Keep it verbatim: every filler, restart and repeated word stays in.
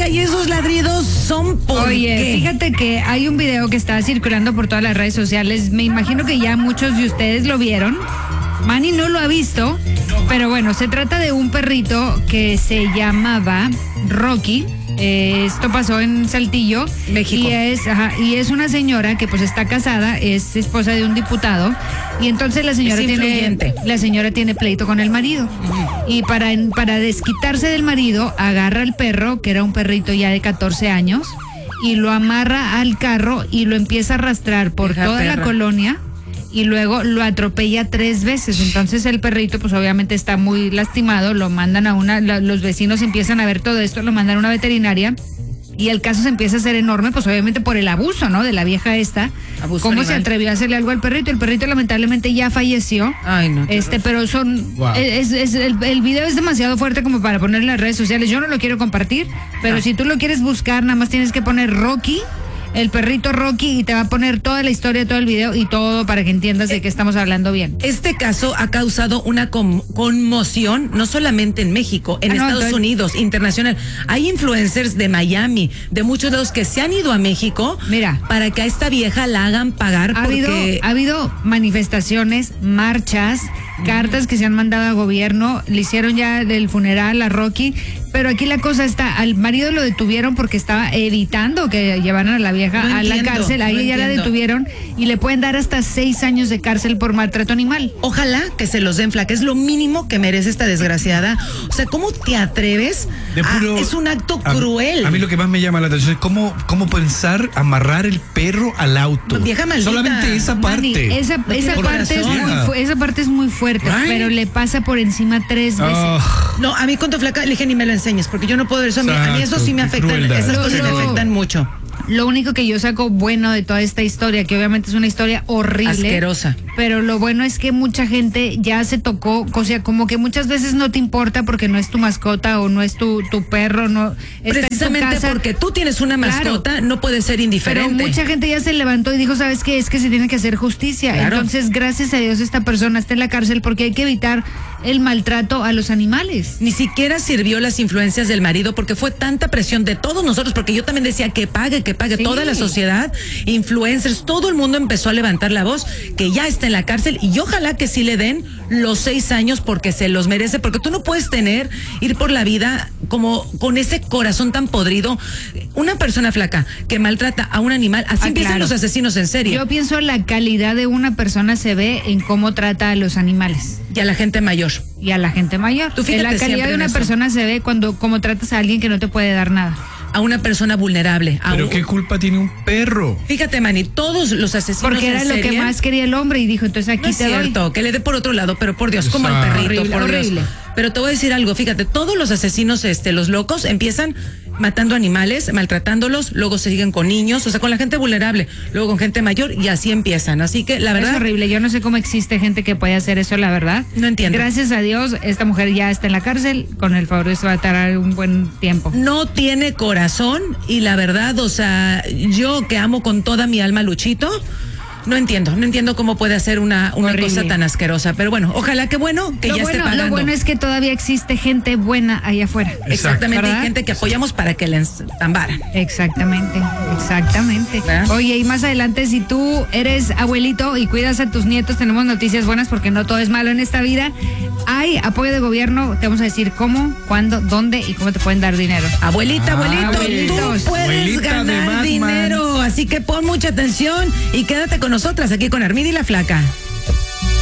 Flaca, y esos ladridos son por Oye, qué? fíjate que hay un video que está circulando por todas las redes sociales. Me imagino que ya muchos de ustedes lo vieron. Manny no lo ha visto, pero bueno, se trata de un perrito que se llamaba Rocky. Eh, esto pasó en Saltillo, México. Y es, ajá, y es una señora que pues está casada, es esposa de un diputado, y entonces la señora Es tiene influyente. la señora tiene pleito con el marido. Y para, para desquitarse del marido, agarra al perro, que era un perrito ya de catorce años, y lo amarra al carro y lo empieza a arrastrar por Hija toda perra. la colonia. Y luego lo atropella tres veces. Entonces el perrito pues obviamente está muy lastimado, lo mandan a una, la, los vecinos empiezan a ver todo esto, lo mandan a una veterinaria y el caso se empieza a hacer enorme, pues obviamente por el abuso, ¿no? De la vieja esta. Abuso ¿Cómo animal. se atrevió a hacerle algo al perrito? El perrito lamentablemente ya falleció. Ay, no. Este, pero son, Wow. es, es- el, el video es demasiado fuerte como para poner en las redes sociales. Yo no lo quiero compartir, pero Ah. si tú lo quieres buscar, nada más tienes que poner Rocky, el perrito Rocky, y te va a poner toda la historia, todo el video y todo para que entiendas de qué estamos hablando bien. Este caso ha causado una com- conmoción, no solamente en México, en Ah, no, Estados entonces- Unidos, internacional. Hay influencers de Miami, de muchos de los que se han ido a México, Mira. para que a esta vieja la hagan pagar Ha habido, porque... ha habido manifestaciones, marchas, cartas que se han mandado al gobierno, le hicieron ya el funeral a Rocky, pero aquí la cosa está, al marido lo detuvieron porque estaba evitando que llevaran a la vieja No a la entiendo, cárcel, ahí no ya la entiendo. detuvieron y le pueden dar hasta seis años de cárcel por maltrato animal. Ojalá que se los den, Flaca, es lo mínimo que merece esta desgraciada. O sea, ¿cómo te atreves? De a- puro- es un acto a- cruel. A, mí lo que más me llama la atención es cómo, cómo pensar amarrar el perro al auto. Vieja maldita. Solamente esa parte. Manny, esa, No esa tiene parte es corazón. muy, fu- esa parte es muy fuerte, Right. pero le pasa por encima tres veces. Ah, No, a mí con tu Flaca le dije ni me lo enseñes, porque yo no puedo ver eso. A mí, a mí eso sí me Exacto, qué afecta. crueldad. Esas Lo- cosas me lo- afectan mucho. Lo único que yo saco bueno de toda esta historia, que obviamente es una historia horrible, Asquerosa. pero lo bueno es que mucha gente ya se tocó, o sea, como que muchas veces no te importa porque no es tu mascota o no es tu, tu perro, no está en tu Precisamente casa. porque tú tienes una Claro. mascota, no puedes ser Pero indiferente. mucha gente ya se levantó y dijo, ¿sabes qué? Es que se tiene que hacer justicia. Claro. Entonces, gracias a Dios, esta persona está en la cárcel porque hay que evitar el maltrato a los animales. Ni siquiera sirvió las influencias del marido porque fue tanta presión de todos nosotros, porque yo también decía que pague, que pague Sí. toda la sociedad, influencers, todo el mundo empezó a levantar la voz, que ya está en la cárcel y ojalá que sí le den los seis años porque se los merece, porque tú no puedes tener, ir por la vida como con ese corazón tan podrido. Una persona flaca que maltrata a un animal, así Ah, empiezan claro. los asesinos en serie. Yo pienso la calidad de una persona se ve en cómo trata a los animales Y a la gente mayor. y a la gente mayor. Tú fíjate la calidad siempre de en una eso. persona se ve cuando cómo tratas a alguien que no te puede dar nada. A una persona vulnerable. A pero un- qué culpa tiene un perro. Fíjate, Manny, todos los asesinos Porque era en lo que serie- más quería el hombre y dijo, entonces aquí No es te doy. cierto, que le dé por otro lado, pero por Dios, como al Exacto. perrito, Horrible, por Dios. horrible. Pero te voy a decir algo, fíjate, todos los asesinos, este, los locos, empiezan matando animales, maltratándolos, luego se siguen con niños, o sea, con la gente vulnerable, luego con gente mayor y así empiezan. Así que la verdad, Es horrible, yo no sé cómo existe gente que puede hacer eso, la verdad. No entiendo. Gracias a Dios, esta mujer ya está en la cárcel, con el favor de Dios va a tardar un buen tiempo. no tiene corazón y la verdad, o sea, yo que amo con toda mi alma a Luchito, no entiendo, no entiendo cómo puede hacer una, una Horrible. cosa tan asquerosa. Pero bueno, ojalá que bueno que Lo ya esté bueno, pagando. lo bueno es que todavía existe gente buena allá afuera. Exactamente, ¿verdad? hay gente que apoyamos para que le tambaran. Exactamente, exactamente. ¿Verdad? Oye, y más adelante, si tú eres abuelito y cuidas a tus nietos, tenemos noticias buenas porque no todo es malo en esta vida. Hay apoyo de gobierno, te vamos a decir cómo, cuándo, dónde y cómo te pueden dar dinero. Abuelita, Ah, abuelito, abuelitos. tú puedes Abuelita de ganar Batman. dinero, así que pon mucha atención y quédate con nosotras aquí con Armida y la Flaca.